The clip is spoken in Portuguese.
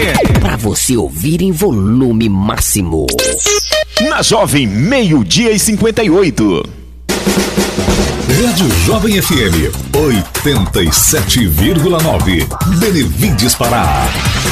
Pra você ouvir em volume máximo. Na Jovem, 12:58. Rádio Jovem FM 87,9. Benevides Pará.